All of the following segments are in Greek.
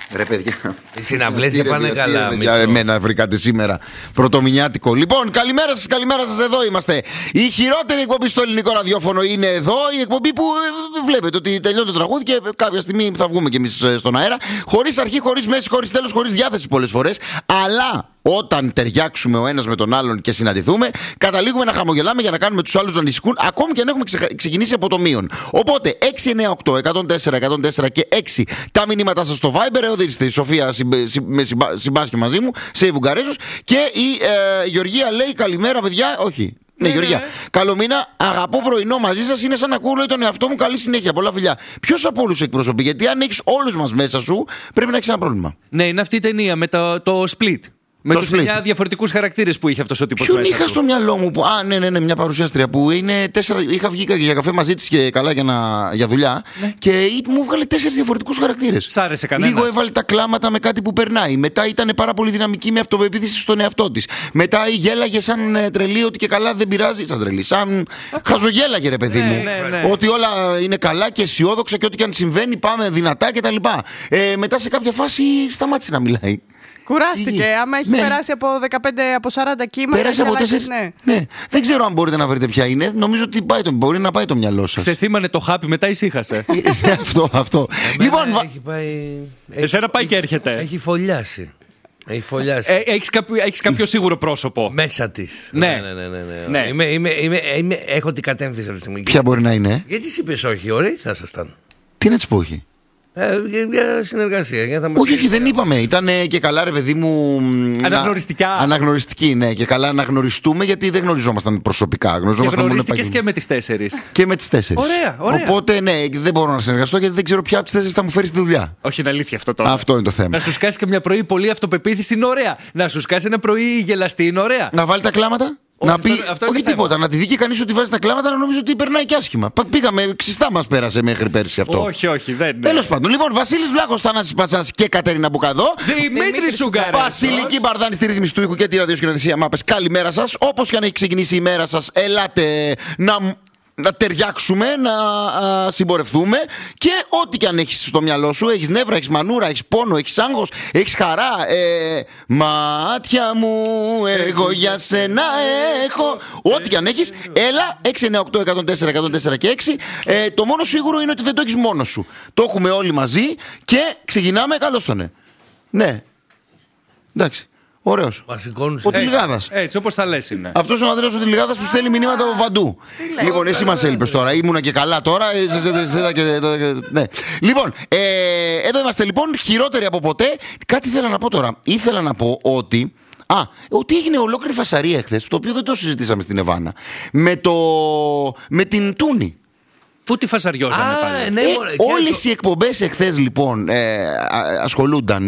Ρε παιδιά. Οι συναυλίες δεν πάνε καλά. Εμένα βρήκατε σήμερα πρωτομηνιάτικο. Λοιπόν, καλημέρα σας, εδώ είμαστε. Η χειρότερη εκπομπή στο ελληνικό ραδιόφωνο είναι εδώ. Η εκπομπή που βλέπετε ότι τελειώνει το τραγούδι και κάποια στιγμή θα βγούμε κι εμείς στον αέρα. Χωρίς αρχή, χωρίς μέση, χωρίς τέλος, χωρίς διάθεση πολλές φορές. Αλλά όταν ταιριάξουμε ο ένας με τον άλλον και συναντηθούμε, καταλήγουμε να χαμογελάμε για να κάνουμε τους άλλους να ανησυχούν, ακόμη και αν έχουμε ξεκινήσει από το μείον. Οπότε 698 104 104 και 6 τα μηνύματά σας στο Viber. Εδώ είστε η Σοφία συμπάσχει μαζί μου, σε Βουγκαρέζους. Και η Γεωργία λέει καλημέρα, παιδιά. Όχι. Ναι, Γεωργία. Καλό μήνα. Αγαπώ πρωινό μαζί σας. Είναι σαν να ακούω τον εαυτό μου. Καλή συνέχεια. Πολλά φιλιά. Ποιος από όλους εκπροσωπεί? Γιατί αν έχεις όλους μας μέσα σου, πρέπει να έχεις ένα πρόβλημα. Ναι, είναι αυτή η ταινία με το Split. Με τους 9 διαφορετικούς χαρακτήρες που είχε αυτός ο τύπος μέσα. Ποιον είχα στο μυαλό μου που. Ναι, μια παρουσιάστρια που είναι 4. Είχα βγει για καφέ μαζί της και καλά για δουλειά. Ναι. Και μου βγάλε 4 διαφορετικούς χαρακτήρες. Σ' άρεσε κανένας? Λίγο έβαλε τα κλάματα με κάτι που περνάει. Μετά ήταν πάρα πολύ δυναμική με αυτοπεποίθηση στον εαυτό της. Μετά γέλαγε σαν τρελή ότι και καλά δεν πειράζει. Σαν τρελή. Σαν χαζογέλαγε, ρε παιδί μου. Ναι. Ότι όλα είναι καλά και αισιόδοξα και ό,τι και αν συμβαίνει πάμε δυνατά κτλ. Μετά σε κάποια φάση σταμάτησε να μιλάει. Κουράστηκε. Άμα έχει περάσει από 15, από 40 κύματα. Πέρασε από 4. Ναι. Δεν ξέρω αν μπορείτε να βρείτε ποια είναι. Νομίζω ότι μπορεί να πάει το μυαλό σας. Ξεθύμανε το χάπι, μετά ησύχασε. Αυτό. Λοιπόν, έχει πάει. Εσένα πάει και έρχεται. Έχει φωλιάσει. Έχεις κάποιο σίγουρο πρόσωπο μέσα της. Ναι. Έχω την κατεύθυνση αυτή τη στιγμή. Ποια μπορεί να είναι? Γιατί της είπες όχι? Ωραίοι θα ήσασταν. Τι να της πω όχι? Για συνεργασία. Όχι, δεν είπαμε. Ήταν και καλά, ρε παιδί μου. Αναγνωριστική, ναι. Και καλά να γνωριστούμε, γιατί δεν γνωριζόμασταν προσωπικά. Και γνωριστικές και με τις 4. Και με τις 4. Ωραία. Οπότε, ναι, δεν μπορώ να συνεργαστώ γιατί δεν ξέρω ποια από τις 4 θα μου φέρει στη δουλειά. Όχι, είναι αλήθεια αυτό τώρα. Αυτό είναι το θέμα. Να σου σκάσει και μια πρωί πολύ αυτοπεποίθηση, είναι ωραία. Να σου σκάσει ένα πρωί γελαστή, είναι ωραία. Να βάλει τα κλάματα. Να πει, όχι τίποτα, να τη δει και κανείς ότι βάζει τα κλάματα να νομίζω ότι περνάει και άσχημα. Πήγαμε, ξιστά μας πέρασε μέχρι πέρσι αυτό. Όχι, δεν. Τέλος πάντων, λοιπόν, Βασίλης Βλάχος, Θανάσης Πατσάς και Κατερίνα Μπουκαδό. Δημήτρης Σουγκαρέζος. Βασιλική Μπαρδάνη στη ρύθμιση του ήχου και τη ραδιοσκηνοθεσία Μάπες. Καλημέρα σας. Όπως και αν έχει ξεκινήσει η μέρα σας, ελάτε να ταιριάξουμε, να συμπορευτούμε και ό,τι και αν έχεις στο μυαλό σου. Έχεις νεύρα, έχεις μανούρα, έχεις πόνο, έχεις άγχος, έχεις χαρά. Μάτια μου, εγώ για σένα έχω. Ό,τι και αν έχεις, έλα. 698 104 104 και 6. Το μόνο σίγουρο είναι ότι δεν το έχεις μόνος σου. Το έχουμε όλοι μαζί και ξεκινάμε. Καλώς τον ναι. Εντάξει. Ωραίος. Ο Τιλιγάδας. Έτσι, όπως θα λες είναι. Αυτός ο Ανδρέας ο Τιλιγάδας που στέλνει μηνύματα από παντού. Λοιπόν, εσύ μας έλειπες τώρα. Ήμουνα και καλά τώρα. Ναι. Λοιπόν, εδώ είμαστε λοιπόν, χειρότεροι από ποτέ. Κάτι ήθελα να πω τώρα. Ήθελα να πω ότι. Ότι έγινε ολόκληρη φασαρία εχθές, το οποίο δεν το συζητήσαμε στην Εβάνα. Με την Τούνη. Πού τη φασαριώσανε πάλι? Ναι, όλες οι εκπομπές εχθές λοιπόν ασχολούνταν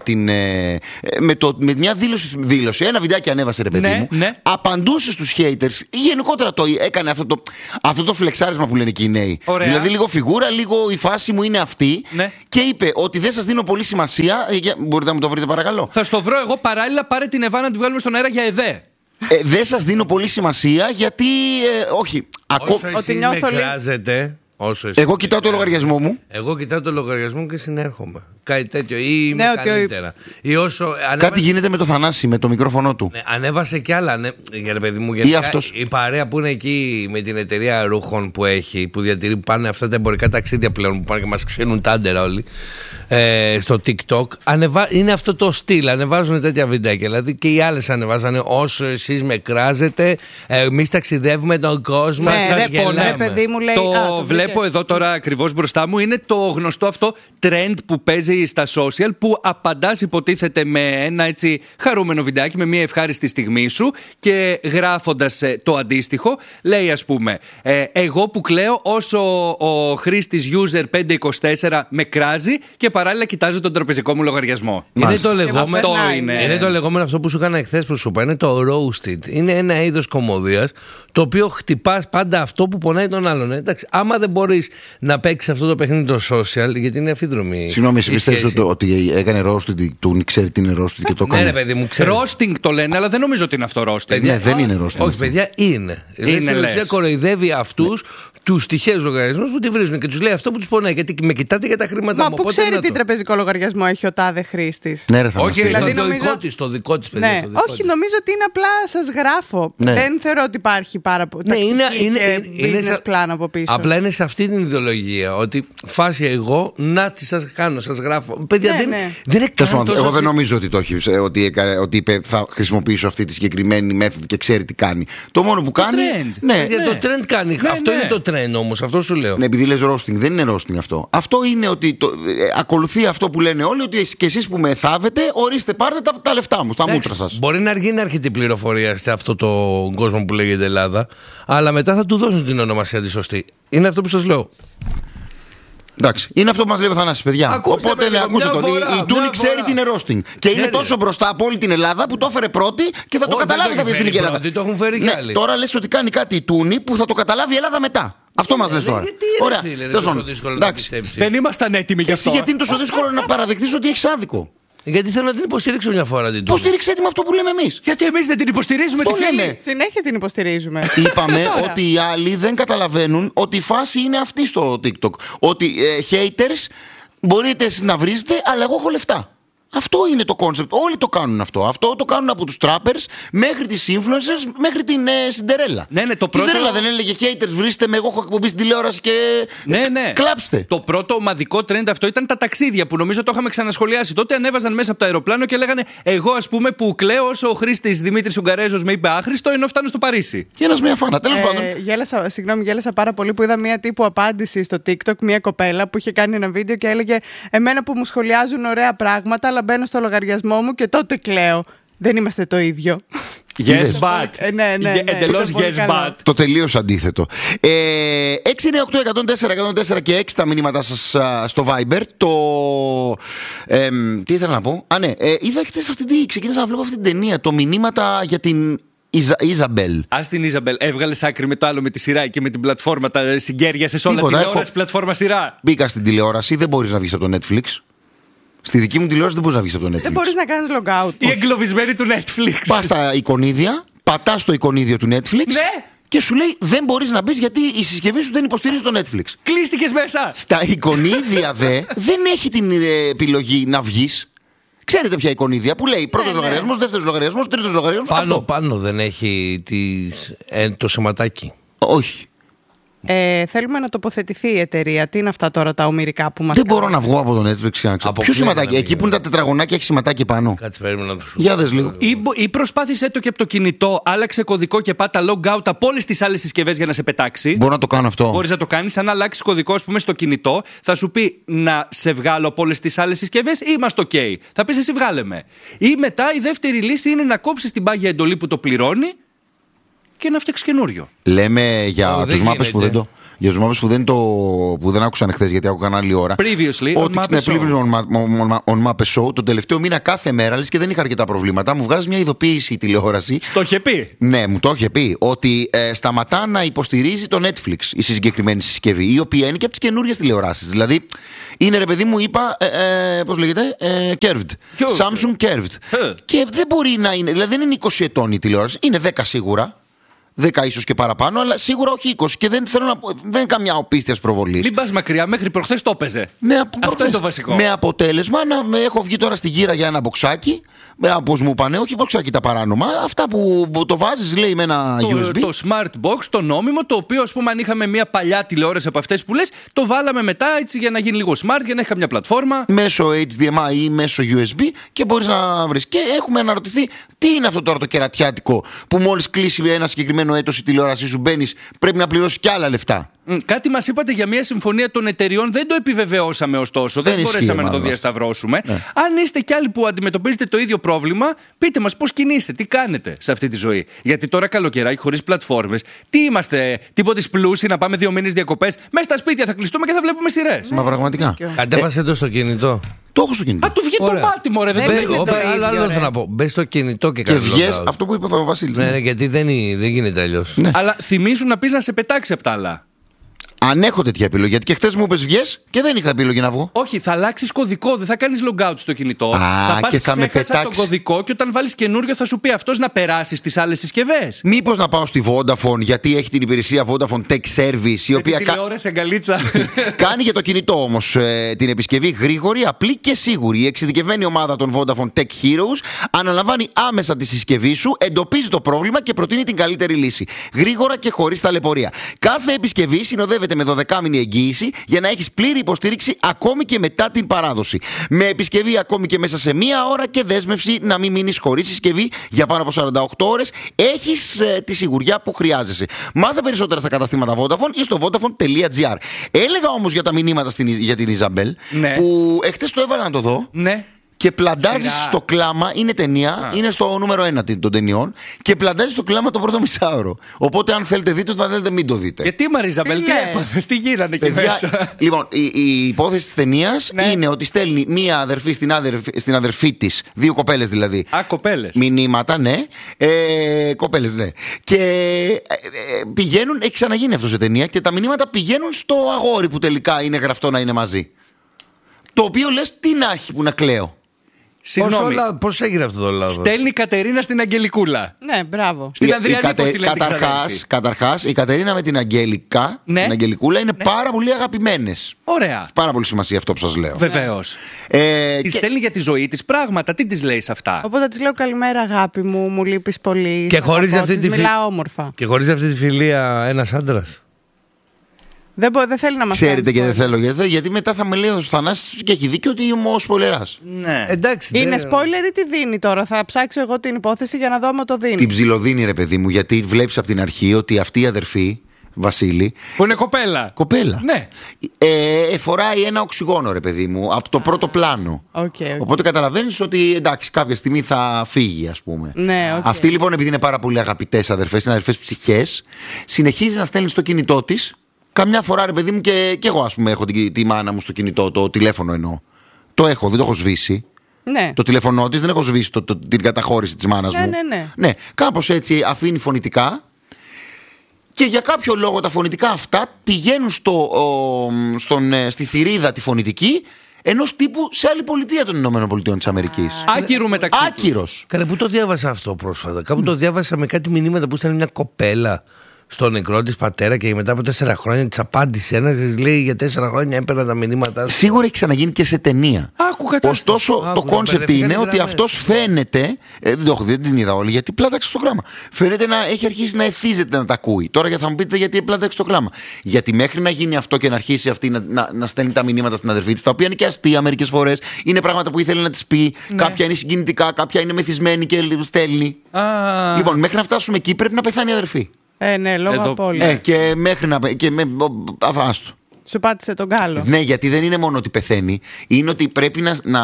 με μια δήλωση. Ένα βιντεάκι ανέβασε, ρε παιδί μου. Ναι. Απαντούσε στους haters. Γενικότερα έκανε αυτό το φλεξάρισμα που λένε και οι νέοι. Ωραία. Δηλαδή λίγο φιγούρα, λίγο η φάση μου είναι αυτή. Ναι. Και είπε ότι δεν σας δίνω πολύ σημασία. Μπορείτε να μου το βρείτε παρακαλώ? Θα στο βρω εγώ παράλληλα. Πάρε την Εβάνα να τη βγάλουμε στον αέρα για ΕΔΕ. Δεν σας δίνω πολύ σημασία γιατί όχι. Ότι με κράζετε. Εγώ κοιτάω το λογαριασμό μου. Εγώ κοιτάω το λογαριασμό μου και συνέρχομαι. Κάτι τέτοιο. Ή είμαι καλύτερα. Ή κάτι γίνεται με το Θανάση, με το μικρόφωνο του. Ναι, ανέβασε κι άλλα. Για παιδί μου, η παρέα που είναι εκεί με την εταιρεία ρούχων που έχει, που διατηρεί, που πάνε αυτά τα εμπορικά ταξίδια πλέον, που πάνε και μας ξύνουν τα άντερα όλοι. Στο TikTok. Είναι αυτό το στυλ. Ανεβάζουν τέτοια βιντεάκια. Δηλαδή και οι άλλες ανεβάζανε όσο εσείς με κράζετε. Εμείς ταξιδεύουμε τον κόσμο. Το βλέπω εδώ τώρα ακριβώς μπροστά μου. Είναι το γνωστό αυτό trend που παίζει στα social, που απαντάς υποτίθεται με ένα έτσι χαρούμενο βιντεάκι, με μια ευχάριστη στιγμή σου, και γράφοντας το αντίστοιχο λέει, ας πούμε, εγώ που κλαίω όσο ο χρήστης user 524 με κράζει και παράλληλα κοιτάζω τον τραπεζικό μου λογαριασμό. Είναι το λεγόμενο. Είναι το λεγόμενο αυτό που σου έκανα εχθές που σου είπα. Είναι το roasted. Είναι ένα είδος κωμωδίας το οποίο χτυπάς πάντα αυτό που πονάει τον άλλον. Εντάξει, άμα δεν μπορείς να παίξεις αυτό το παιχνίδι το social, γιατί είναι αφίδρομη. Συγγνώμη, εσύ πιστεύεις ότι έκανε roasting του, ξέρει τι είναι roasting και το κάνει? Ναι, παιδί μου, ξέρει. Roasting το λένε, αλλά δεν νομίζω ότι είναι αυτό roasting. Ναι, δεν είναι roasting. Όχι, παιδιά, είναι. Στην ουσία κοροϊδεύει αυτούς τους τυχαίους λογαριασμούς που τη βρίζουν και τους λέει αυτό που τους πονάει. Γιατί με κοιτάτε για τα χρήματα μου. Μα πού ξέρει τι τραπεζικό λογαριασμό έχει ο τάδε χρήστης? Ναι, ρε, όχι, δηλαδή το δικό της παιδί. Ναι, όχι, νομίζω ότι είναι απλά σας γράφω. Ναι. Δεν θεωρώ ότι υπάρχει πάρα πολύ. Ναι, είναι business plan από πίσω. Απλά είναι σε αυτή την ιδεολογία. Ότι φάση εγώ να τι σας κάνω, σας γράφω. Παιδιά, δεν είναι καν. Εγώ δεν νομίζω ότι το έχει. Ότι είπε θα χρησιμοποιήσω αυτή τη συγκεκριμένη μέθοδο και ξέρει τι κάνει. Το μόνο που κάνει. Το trend κάνει. Αυτό είναι το trend όμως. Αυτό σου λέω. Ναι, επειδή λες roasting, δεν είναι roasting αυτό. Αυτό είναι ότι ακολουθεί αυτό που λένε όλοι, ότι και εσείς που με θάβετε, ορίστε, πάρτε τα λεφτά μου, στα μούτρα σας. Μπορεί να αργεί να έρχεται η πληροφορία σε αυτό το κόσμο που λέγεται Ελλάδα, αλλά μετά θα του δώσουν την ονομασία τη σωστή. Είναι αυτό που σας λέω. Εντάξει, είναι αυτό που μας λέει ο Θανάσης, παιδιά. Ακούστε, οπότε ακούστε τον. Η Τούνη ξέρει τι είναι roasting. Και είναι τόσο μπροστά από όλη την Ελλάδα που το έφερε πρώτη και θα το καταλάβει κάποια στιγμή η Ελλάδα. Το έχουν φέρει κι άλλοι. Τώρα λες ότι κάνει κάτι η Τούνη που θα το καταλάβει η Ελλάδα μετά. Αυτό μας λες τώρα. Ωραία. Δεν ήμασταν έτοιμοι γι' αυτό. Γιατί είναι τόσο δύσκολο να παραδεχτείς ότι έχεις άδικο? Γιατί θέλω να την υποστηρίξω μια φορά την Τούνη. Υποστήριξε με αυτό που λέμε εμείς. Γιατί εμείς δεν την υποστηρίζουμε τη φίλη. Συνέχεια την υποστηρίζουμε. Είπαμε ότι οι άλλοι δεν καταλαβαίνουν ότι η φάση είναι αυτή στο TikTok. Ότι haters μπορείτε εσείς να βρίζετε, αλλά εγώ έχω λεφτά. Αυτό είναι το κόνσεπτ. Όλοι το κάνουν αυτό. Αυτό το κάνουν από τους trappers μέχρι τις influencers μέχρι την Σιντερέλα. Ναι, το πρώτο... Η Σιντερέλα δεν έλεγε haters, βρίστε με, εγώ έχω εκπομπή στην τηλεόραση και κλάψτε. Το πρώτο ομαδικό trend αυτό ήταν τα ταξίδια που νομίζω το είχαμε ξανασχολιάσει. Τότε ανέβαζαν μέσα από το αεροπλάνο και λέγανε εγώ ας πούμε που κλαίω όσο ο χρήστης Δημήτρης Ουγγαρέζος με είπε άχρηστο ενώ φτάνω στο Παρίσι. Και ένας μια φάνα. Τέλος πάντων. Γέλασα πάρα πολύ που είδα μια τύπου απάντηση στο TikTok, μια κοπέλα που είχε κάνει ένα βίντεο και έλεγε εμένα που μου σχολιάζουν ωραία πράγματα. Μπαίνω στο λογαριασμό μου και τότε κλαίω. Δεν είμαστε το ίδιο. Yes, but. Ναι. Εντελώς yes, but. Το τελείως αντίθετο. 698-104-104 και 6 τα μηνύματά σας στο Viber. Τι ήθελα να πω. Ναι, είδα χτες ξεκίνησα να βλέπω αυτή την ταινία. Το μηνύματα για την Ιζαμπέλ. Ας την Ιζαμπέλ. Έβγαλες άκρη με το άλλο με τη σειρά και με την πλατφόρμα. Τα συγκέριασες όλα τηλεόραση, πλατφόρμα σειρά. Μπήκα στην τηλεόραση, δεν μπορείς να βγεις από το Netflix. Στη δική μου τηλεόραση δεν μπορείς να βγεις από το Netflix. Δεν μπορείς να κάνεις logout. Η εγκλωβισμένη του Netflix. Πας στα εικονίδια, πατάς το εικονίδιο του Netflix. Ναι. Και σου λέει δεν μπορείς να μπεις γιατί η συσκευή σου δεν υποστηρίζει το Netflix. Κλείστηκες μέσα. Στα εικονίδια δεν έχει την επιλογή να βγεις. Ξέρετε ποια εικονίδια που λέει πρώτος λογαριασμός, δεύτερος λογαριασμός, τρίτος λογαριασμός. Πάνω δεν έχει το σωματάκι. Όχι. Θέλουμε να τοποθετηθεί η εταιρεία. Τι είναι αυτά τώρα τα ομηρικά που μας δεν μπορώ να βγω από το Netflix και να ξέρω. Ποιο σηματάκι, εκεί που είναι τα τετραγωνάκια έχει σηματάκι πάνω. Κάτσε περίμενα να το σου. Για δες λίγο. Ή προσπάθησέ το και από το κινητό, άλλαξε κωδικό και πάτα log out από όλες τις άλλες συσκευές για να σε πετάξει. Μπορώ να το κάνω αυτό. Μπορείς να το κάνεις. Αν αλλάξει κωδικό, ας πούμε, στο κινητό, θα σου πει να σε βγάλω από όλες τις άλλες συσκευές ή είμαστε OK. Θα πεις εσύ βγάλε με. Ή μετά η δεύτερη λύση είναι να κόψεις την πάγια εντολή που το πληρώνει και να φτιάξει καινούριο. Λέμε για τους μάπες που δεν το. Για τους μάπες που δεν άκουσαν χθες γιατί άκουγαν άλλη ώρα. Previously ότι on Mapes Show τον τελευταίο μήνα κάθε μέρα, λες και δεν είχα αρκετά προβλήματα, μου βγάζει μια ειδοποίηση η τηλεόραση. Στο είχε πει. Ναι, μου το είχε πει. Ότι σταματά να υποστηρίζει το Netflix η συγκεκριμένη συσκευή, η οποία είναι και από τις καινούριες τηλεοράσεις. Δηλαδή, είναι ρε παιδί μου, είπα, πώς λέγεται, curved. Samsung curved. Και δεν μπορεί να είναι, δηλαδή δεν είναι 20 ετών η τηλεόραση, είναι 10 σίγουρα. 10 ίσως και παραπάνω, αλλά σίγουρα όχι 20. Και δεν θέλω να πω, δεν είναι καμιά οπίστιας προβολής. Μην πας μακριά, μέχρι προχθές το έπαιζε. Αυτό είναι το βασικό. Με αποτέλεσμα να έχω βγει τώρα στη γύρα για ένα μποξάκι. Πώς μου είπανε, όχι μποξάκι τα παράνομα. Αυτά που το βάζεις, λέει, με ένα USB. Το smart box, το νόμιμο, το οποίο ας πούμε αν είχαμε μια παλιά τηλεόραση από αυτές που λες, το βάλαμε μετά έτσι για να γίνει λίγο smart, για να έχει καμιά πλατφόρμα. Μέσω HDMI ή μέσω USB και μπορείς να βρεις. Και έχουμε αναρωτηθεί τι είναι αυτό τώρα το κερατιάτικο που μόλις κλείσει ένα συγκεκριμένο έτος η τηλεόρασή σου μπαίνεις, πρέπει να πληρώσεις κι άλλα λεφτά. Κάτι μας είπατε για μια συμφωνία των εταιριών, δεν το επιβεβαιώσαμε ωστόσο, δεν μπορέσαμε να το διασταυρώσουμε. Ναι. Αν είστε κι άλλοι που αντιμετωπίζετε το ίδιο πρόβλημα, πείτε μας πώς κινείστε, τι κάνετε σε αυτή τη ζωή. Γιατί τώρα καλοκαιράκι χωρίς πλατφόρμες, τι είμαστε, τίποτες πλούσιοι να πάμε 2 μήνες διακοπές, μέσα στα σπίτια θα κλειστούμε και θα βλέπουμε σειρές. Μα πραγματικά. Κατέβασε το στο κινητό. Το έχω στο κινητό. Α, του βγει το μάτι, μωρέ, δεν το άλλο θέλω να πω. Μπες στο κινητό και κάνεις. Και βγες αυτό που είπε ο Βασίλης. Ναι, γιατί δεν γίνεται αλλιώς. Αλλά θυμήσου να πεις να σε πετάξει απ' τα άλλα. Αν έχω τέτοια επιλογή. Γιατί και χτες μου είπες βγες και δεν είχα επιλογή να βγω. Όχι, θα αλλάξεις κωδικό, δεν θα κάνεις log out στο κινητό. Θα πας ξέχασα τον κωδικό και όταν βάλεις καινούριο θα σου πει αυτός να περάσεις στις άλλες συσκευές. Μήπως να πάω στη Vodafone, γιατί έχει την υπηρεσία Vodafone Tech Service, η οποία τηλεόραση αγκαλίτσα. κάνει για το κινητό όμως την επισκευή γρήγορη, απλή και σίγουρη. Η εξειδικευμένη ομάδα των Vodafone Tech Heroes αναλαμβάνει άμεσα τη συσκευή σου, εντοπίζει το πρόβλημα και προτείνει την καλύτερη λύση. Γρήγορα και χωρίς ταλαιπωρία. Κάθε επισκευή συνοδεύεται με 12μηνη εγγύηση για να έχεις πλήρη υποστήριξη ακόμη και μετά την παράδοση. Με επισκευή ακόμη και μέσα σε μία ώρα και δέσμευση να μην μείνεις χωρίς συσκευή για πάνω από 48 ώρες, έχεις τη σιγουριά που χρειάζεσαι. Μάθε περισσότερα στα καταστήματα Vodafone ή στο vodafone.gr. Έλεγα όμως για τα μηνύματα για την Ιζαμπέλ, που εχθές το έβαλα να το δω. Ναι. Και πλαντάζει στο κλάμα, είναι ταινία, είναι στο νούμερο 1 των ταινιών. Και πλαντάζει στο κλάμα το πρώτο μισάωρο. Οπότε, αν θέλετε δείτε το, αν θέλετε μην το δείτε. Γιατί Μαρίζαμπελ, τι έπαθες, τι γίνανε εκεί μέσα. Λοιπόν, η υπόθεση της ταινίας είναι ότι στέλνει μία αδερφή στην αδερφή της, δύο κοπέλες δηλαδή. Κοπέλες. Μηνύματα, ναι. Κοπέλες, ναι. Και πηγαίνουν, έχει ξαναγίνει αυτό σε ταινία, και τα μηνύματα πηγαίνουν στο αγόρι που τελικά είναι γραφτό να είναι μαζί. Το οποίο λες, τι να έχει που να κλαίω. Συγγνώμη. Πώς έγινε αυτό το λάθος? Στέλνει η Κατερίνα στην Αγγελικούλα. Ναι, μπράβο. Στην Ανδριανή πώς τη λένε? Καταρχάς, η Κατερίνα με την Αγγελικά, την Αγγελικούλα, είναι πάρα πολύ αγαπημένες. Ωραία. Πάρα πολύ σημασία αυτό που σας λέω. Βεβαίως. Τη στέλνει για τη ζωή της πράγματα. Τι της λέει σε αυτά? Οπότε της λέω καλημέρα αγάπη μου, μου λείπεις πολύ. Και χωρίς αυτή τη μιλάω όμορφα. Και χωρίς αυτή τη φιλία ένας άντρας. Δεν θέλει να μας ξέρετε κάνει και δεν θέλω, γιατί μετά θα με λέει ο Θανάσης και έχει δίκιο ότι είμαι ο σπολεράς. Ναι. Εντάξει, είναι spoiler ή τι δίνει τώρα? Θα ψάξω εγώ την υπόθεση για να δω άμα το δίνει. Την ψιλοδίνει, ρε παιδί μου, γιατί βλέπεις από την αρχή ότι αυτή η αδερφή, Βασίλη, που είναι κοπέλα. Κοπέλα. Ναι. Φοράει ένα οξυγόνο, ρε παιδί μου, από το πρώτο πλάνο. Okay. Οπότε καταλαβαίνεις ότι εντάξει, κάποια στιγμή θα φύγει, ας πούμε. Ναι, okay. Αυτή λοιπόν, επειδή είναι πάρα πολύ αγαπητές αδερφές, είναι αδερφές ψυχές, συνεχίζει να στέλνει στο κινητό της. Καμιά φορά, ρε παιδί μου, και εγώ, ας πούμε, έχω τη μάνα μου στο κινητό, το τηλέφωνο εννοώ. Το έχω, δεν το έχω σβήσει. Ναι. Το τηλέφωνό της δεν έχω σβήσει την καταχώρηση της μάνας μου. Ναι, κάπως έτσι αφήνει φωνητικά. Και για κάποιο λόγο τα φωνητικά αυτά πηγαίνουν στη θηρίδα τη φωνητική ενός τύπου σε άλλη πολιτεία των ΗΠΑ. Άκυρο μεταξύ. Άκυρος. Καλά, πού το διάβασα αυτό πρόσφατα? Κάπου το διάβασα με κάτι μηνύματα που ήταν μια κοπέλα στο νεκρό της πατέρα και μετά από 4 χρόνια της απάντησε ένας και της λέει για 4 χρόνια έπαιρνα τα μηνύματα. Σίγουρα έχει ξαναγίνει και σε ταινία. Ωστόσο το κόνσεπτ είναι ότι αυτός φαίνεται. Δεν την είδα όλη γιατί πλάταξε το γράμμα. Φαίνεται να έχει αρχίσει να εθίζεται να τα ακούει. Τώρα θα μου πείτε γιατί πλάταξε το γράμμα. Γιατί μέχρι να γίνει αυτό και να αρχίσει αυτή να στέλνει τα μηνύματα στην αδερφή της, τα οποία είναι και αστεία μερικές φορές, είναι πράγματα που ήθελε να της πει. Ναι. Κάποια είναι συγκινητικά, κάποια είναι μεθυσμένη και στέλνει. Λοιπόν, μέχρι να φτάσουμε εκεί πρέπει να πεθάνει η αδερφή. Ναι, λόγω απώλειας. Και μέχρι να. Αβάστο. Σου πάτησε τον κάλο. Ναι, γιατί δεν είναι μόνο ότι πεθαίνει, είναι ότι πρέπει να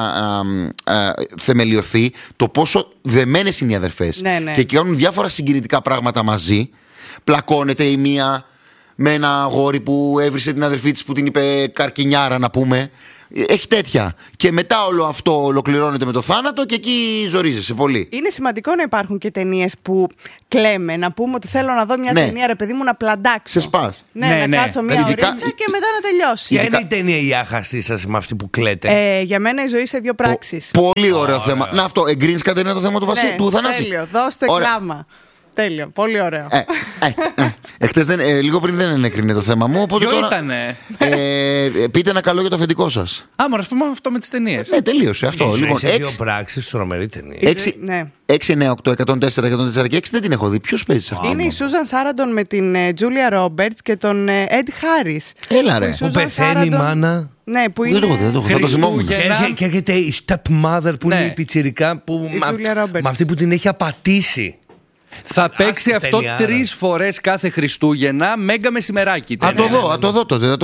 θεμελιωθεί το πόσο δεμένες είναι οι αδερφές. Ναι. Και κάνουν διάφορα συγκινητικά πράγματα μαζί. Πλακώνεται η μία με ένα αγόρι που έβρισε την αδερφή της που την είπε καρκινιάρα, να πούμε. Έχει τέτοια. Και μετά όλο αυτό ολοκληρώνεται με το θάνατο και εκεί ζορίζεσαι πολύ. Είναι σημαντικό να υπάρχουν και ταινίες που κλαίμε. Να πούμε ότι θέλω να δω μια ταινία, ρε παιδί μου, να πλαντάξω. Σε σπάς. Να κάτσω μια ωρίτσα και μετά να τελειώσει. Ποια είναι η ταινία η άχαστη σας με αυτή που κλαίτε? Για μένα η ζωή σε 2 πράξεις. Πολύ ωραίο θέμα. Να, αυτό εγκρίνεις, Κατερίνα, το θέμα του του Θανάση? Τέλειο. Δώστε κλάμα. Τέλειο, πολύ ωραίο. Εχθές λίγο πριν δεν ενέκρινε το θέμα μου. Οπότε ποιο τώρα, ήτανε? πείτε ένα καλό για το αφεντικό σας. Μωράς πούμε αυτό με τις ταινίες. Ναι, τελείωσε αυτό. Λοιπόν, σε 2 πράξεις, τρομερή ταινία. 6, 9, 8, 104 και 6 δεν την έχω δει. Ποιος παίζει σε αυτό? Είναι η Σούζαν Σάραντον με την Τζούλια Ρόμπερτς και τον Εντ Χάρις. Έλα ρε. Που πεθαίνει η μάνα. Ναι, που είναι. Δεν το έχω. Θα το θυμόμουν. Και έρχεται η stepmother που είναι η πιτσιρικά με αυτή που την έχει απατήσει. Θα παίξει αυτό 3 φορές κάθε Χριστούγεννα, μέγα μεσημεράκι. Α το δω τότε.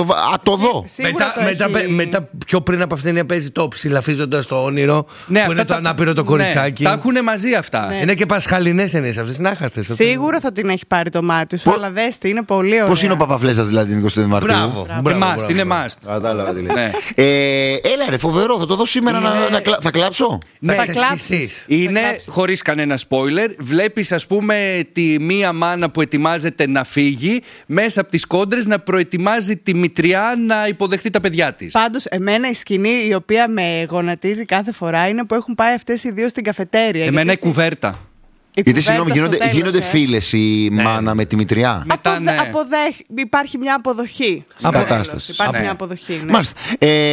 Μετά πιο πριν από αυτήν παίζει το Ψηλαφίζοντας το όνειρο. Ναι, που είναι το ανάπηρο το κοριτσάκι. Τα έχουν μαζί αυτά. Ναι. Είναι και πασχαλινές ταινίες αυτές. Είναι άχαστες. Σίγουρα θα την έχει πάρει το μάτι σου, αλλά δέστε, είναι πολύ ωραία. Πώς είναι ο Παπαφλέσσας δηλαδή την 22 Μαρτίου? Μπράβο. Είναι must. Κατάλαβα τι λέει. Έλα ρε, φοβερό, θα το δω σήμερα. Θα κλάψω. Ναι, είναι χωρίς κανένα spoiler. Βλέπεις, ας πούμε, δούμε τη μία μάνα που ετοιμάζεται να φύγει, μέσα από τις κόντρες να προετοιμάζει τη μητριά να υποδεχτεί τα παιδιά της. Πάντως, εμένα η σκηνή η οποία με γονατίζει κάθε φορά είναι που έχουν πάει αυτές οι δύο στην καφετέρια. Εμένα η κουβέρτα. Γιατί συγγνώμη, γίνονται φίλες η μάνα με τη μητριά. Υπάρχει μια αποδοχή. Κατάσταση. Υπάρχει μια αποδοχή. Ναι. Μάλιστα.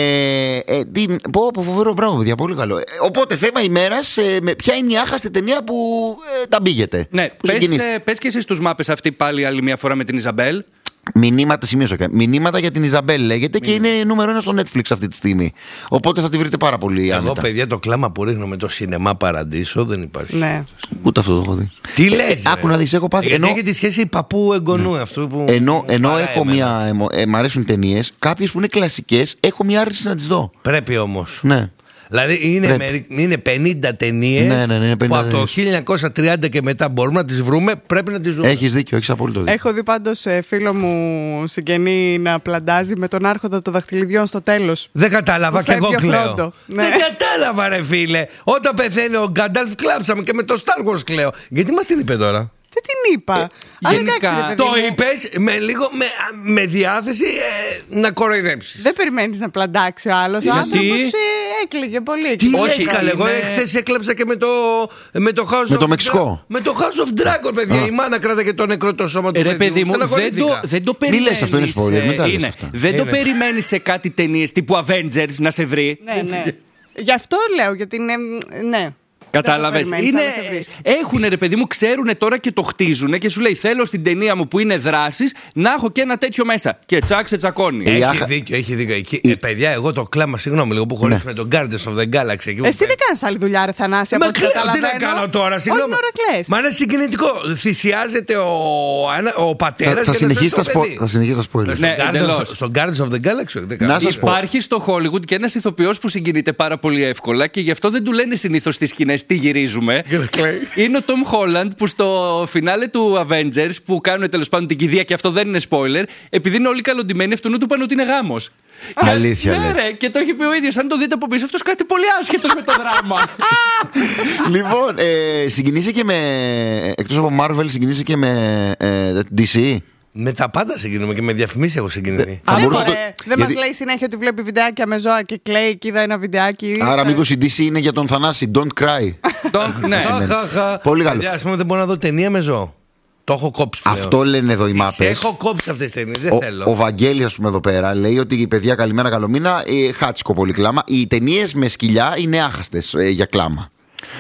Φοβερό, μπράβο, παιδιά, πολύ καλό. Οπότε, θέμα ημέρας, ποια είναι η άχαστη ταινία που τα μπήγετε. Ναι, πες και εσύ στους μάπες αυτή πάλι άλλη μια φορά με την Ιζαμπέλ. Μηνύματα, σημείωσα και. Μηνύματα για την Ιζαμπέλ λέγεται και είναι νούμερο 1 στο Netflix αυτή τη στιγμή. Οπότε θα τη βρείτε πάρα πολύ άνετα. Εγώ, παιδιά, το κλάμα που ρίχνω με το Σινεμά Παραντήσο δεν υπάρχει. Ναι. Ούτε αυτό το έχω δει. Τι λες? Άκου να δεις, έχω πάθει. Γιατί έχει τη σχέση παππού εγγονού, ναι. Αυτό που. Ενώ έχω μία. Μ' αρέσουν ταινίες, κάποιες που είναι κλασικές, έχω μία άρνηση να τις δω. Πρέπει όμως. Ναι. Δηλαδή είναι 50 ταινίες που από το 1930 και μετά μπορούμε να τις βρούμε, πρέπει να τις δούμε. Έχεις δίκιο, έχεις απόλυτο δίκιο. Έχω δει πάντως φίλο μου συγγενή να πλαντάζει με τον Άρχοντα των Δαχτυλιδιών στο τέλος. Δεν κατάλαβα και εγώ κλαίω. Ναι. Δεν κατάλαβα, ρε φίλε. Όταν πεθαίνει ο Γκάνταλφ κλάψαμε και με το Star Wars κλαίω. Γιατί μας την είπε τώρα? Δεν την είπα. Γενικά, το είπες με διάθεση να κοροϊδέψεις. Δεν περιμένεις να πλαντάξει ο άλλος. Ο άνθρωπος έκλαιγε πολύ. Όχι, καλέ. Εγώ χθες έκλαψα και με το House of με το Μεξικό. Με το House of Dragon, παιδιά. Η μάνα κράταγε το νεκρό το σώμα του. Ρε παιδί μου, δεν το περιμένεις. Μη λες, αυτό είναι spoiler. Δεν το περιμένεις σε κάτι ταινίες τύπου Avengers να σε βρει. Ναι. Γι' αυτό λέω, γιατί είναι. Ναι. Κατάλαβες. Έχουν, ρε παιδί μου, ξέρουν τώρα και το χτίζουν και σου λέει: θέλω στην ταινία μου που είναι δράσεις να έχω και ένα τέτοιο μέσα. Και τσακ σε τσακώνει. Έχει δίκιο. Παιδιά, εγώ το κλάμα, συγγνώμη λίγο που χωρίς με τον Guardians of the Galaxy. Εσύ δεν κάνεις άλλη δουλειά, ρε Θανάση. Μα κλαίω, τι να κάνω τώρα, συγγνώμη. Μα είναι συγκινητικό. Θυσιάζεται ο πατέρας. Θα συνεχίσει τα spoilers. Στον Guardians of the Galaxy. Υπάρχει στο Hollywood και ένας ηθοποιός που συγκινείται πάρα πολύ εύκολα και γι' αυτό δεν του λένε συνήθως στις σκηνές τι γυρίζουμε. Είναι ο Tom Holland που στο φινάλε του Avengers που κάνουν τέλος πάντων την κηδεία και αυτό δεν είναι spoiler, επειδή είναι όλοι καλοντημένοι, αυτόν του πάνε ότι είναι γάμος. Αλήθεια. Ναι, ρε, και το έχει πει ο ίδιος. Αν το δείτε από πίσω, αυτός κάτι πολύ άσχετος με το δράμα. Λοιπόν, συγκινήσει και με. Εκτός από Marvel, συγκινήσει και με DC. Με τα πάντα συγκινούμε και με διαφημίσεις έχω συγκινηθεί. Δεν μας λέει συνέχεια ότι βλέπει βιντεάκια με ζώα και κλαίει και είδα ένα βιντεάκι. Άρα μήπως η DC είναι για τον Θανάση? Don't cry. Ναι. Πολύ καλό. Ας πούμε δεν μπορώ να δω ταινία με ζώο. Το έχω κόψει πλέον. Αυτό λένε εδώ οι μάπες. Έχω κόψει αυτές τις ταινίες, δεν θέλω. Ο Βαγγέλης, ας πούμε, εδώ πέρα λέει ότι η παιδιά καλημέρα καλομήνα, χάτσικο πολύ κλάμα. Οι ταινίες με σκυλιά είναι άχαστες για κλάμα.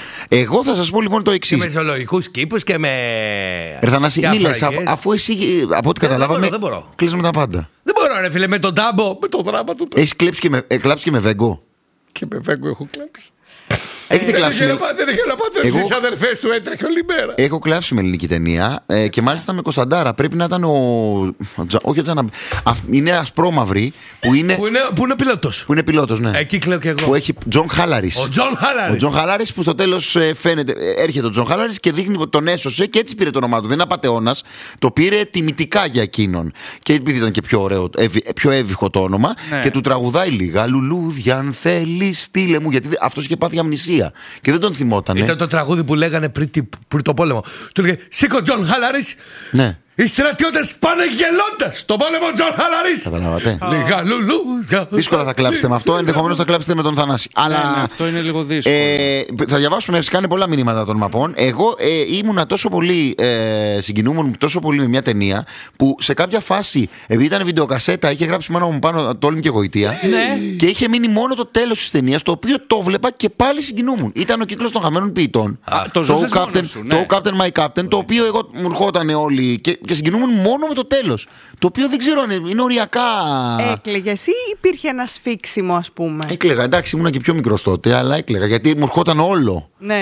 Εγώ θα σας πω λοιπόν το εξής. Και με ζωολογικούς κήπους και με. Ερθανάση, μη λες, αφού εσύ από ό,τι καταλάβαμε. Δεν μπορώ. Κλείσαμε τα πάντα. Δεν μπορώ, ρε φίλε, με τον τάμπο, με το δράμα του. Έχεις κλάψει και με Βέγκο? Και με Βέγκο έχω κλάψει. Έχετε κλάψει? Δεν είχε να πάτε. Στις αδερφές του έτρεχε όλη μέρα. Έχω κλάψει με ελληνική ταινία και μάλιστα με Κωνσταντάρα. Πρέπει να ήταν όχι ο Τζαναμπ. Είναι ασπρόμαυρη που είναι. Που είναι πιλότος. Που είναι πιλότος, ναι. Εκεί κλαίω και εγώ. Που έχει Τζον Χάλαρης. Ο Τζον Χάλαρης που στο τέλος φαίνεται. Έρχεται ο Τζον Χάλαρης και δείχνει ότι τον έσωσε και έτσι πήρε το όνομά του. Δεν είναι απατεώνας. Το πήρε τιμητικά για εκείνον. Και επειδή ήταν και πιο ωραίο, πιο εύηχο το όνομα. Ναι. Και του τραγουδάει λίγα λουλούδια, αν θέλει, στείλε μου. Γιατί αυτός είχε πάθει αμνησία. Και δεν τον θυμότανε. Ήταν το τραγούδι που λέγανε πριν το πόλεμο. Του λέγε σήκω Τζον Χάλαρης. Ναι. Οι στρατιώτες πάνε γελώντας στον πόλεμο Τζον Χάλαρης. Καταλάβατε. Λίγα λουλούδια. Δύσκολα θα κλάψετε με αυτό. Ενδεχομένως θα κλάψετε με τον Θανάση. Αλλά αυτό είναι λίγο δύσκολο. Θα διαβάσουμε, φυσικά είναι πολλά μηνύματα των μαπών. Εγώ ήμουνα τόσο πολύ. Συγκινούμουν τόσο πολύ με μια ταινία που σε κάποια φάση, επειδή ήταν βιντεοκασέτα, είχε γράψει μάνα μου πάνω τόλμη και γοητεία. Και είχε μείνει μόνο το τέλος της ταινίας, το οποίο το βλέπα και πάλι συγκινούμουν. Ήταν ο κύκλος των χαμένων ποιητών. Το Captain My Captain, το οποίο εγώ μου ερχόταν όλοι. Και συγκινούμουν μόνο με το τέλος. Το οποίο δεν ξέρω αν είναι οριακά. Έκλαιγες ή υπήρχε ένα σφίξιμο, ας πούμε? Έκλαιγα, εντάξει, ήμουν και πιο μικρός τότε, αλλά έκλαιγα γιατί μου ερχόταν όλο. Ναι.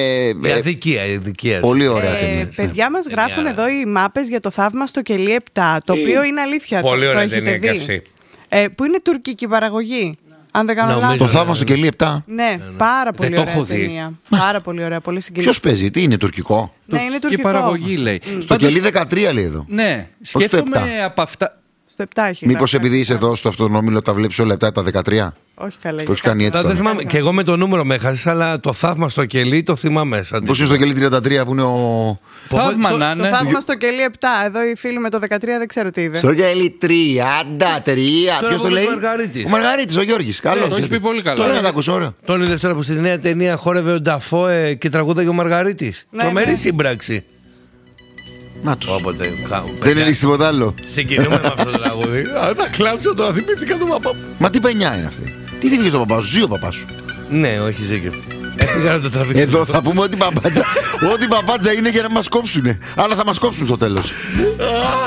Η αδικία. Πολύ ωραία ταινία. Παιδιά μας γράφουν εδώ οι μάπες για το θαύμα στο κελί 7, το οποίο είναι αλήθεια. Πολύ ωραία ταινία και αυτή. Που είναι τουρκική παραγωγή. Αν δεν κάνω λάθος. Το θαύμα στο κελί 7. Ναι, πάρα πολύ ωραία ταινία. Πάρα πολύ ωραία, πολύ συγκινητική. Ποιος παίζει, τι είναι, τουρκικό? Ναι, είναι τουρκικό. παραγωγή λέει. Στο κελί 13 λέει εδώ. Ναι, σκέφτομαι από αυτά. Στο 7 έχει. Μήπως επειδή είσαι εδώ στο αυτονόμιλο τα βλέπεις όλα 7 τα 13. Όχι καλά. Που έχει κάνει έτσι. Δεν θυμάμαι. Και εγώ με το νούμερο με έχασε, αλλά το θαύμα στο κελί το θυμάμαι. Πώς είναι στο κελί 33 που είναι ο. Θαύμα να είναι. Το θαύμα στο κελί 7. Εδώ οι φίλοι με το 13 δεν ξέρω τι είδε. Στο κελί 33. Ποιος το λέει? Ο Μαργαρίτης, ο Γιώργης. Καλό. Το έχει πει πολύ καλά. Τώρα να τα ακούσω, ωραία. Τον είδες τώρα που στη νέα ταινία χόρευε ο Νταφόε και τραγούδαγε ο Μαργαρίτης. Τρομερή σύμπραξη. Να τους. Όποτε, δεν έλεγες τίποτα άλλο. Συγκινούμε με αυτό το τραγούδι. Να κλάψω τώρα, θυμήθηκα τον παπά. Μα τι πενιά είναι αυτή? Τι θυμήθηκες τον παπά σου? Ζει ο παπάς σου? Ναι, όχι ζήκε. Το εδώ θα πούμε ότι παπάτσα είναι για να μας κόψουνε. Αλλά θα μας κόψουν στο τέλος.